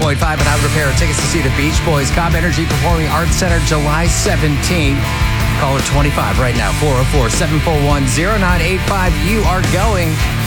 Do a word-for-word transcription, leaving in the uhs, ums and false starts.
point five without repair. Tickets to see the Beach Boys, Cobb Energy Performing Arts Center, July seventeenth. Call it twenty-five right now, four oh four, seven four one, oh nine eight five. You are going